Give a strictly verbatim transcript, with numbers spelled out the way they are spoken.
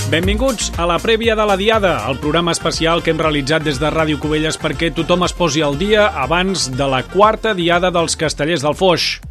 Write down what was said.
Benvinguts a la prèvia de la Diada, el programa especial que hem realitzat des de Ràdio Cubelles perquè tothom es posi al dia abans de la quarta Diada dels Castellers del Foix.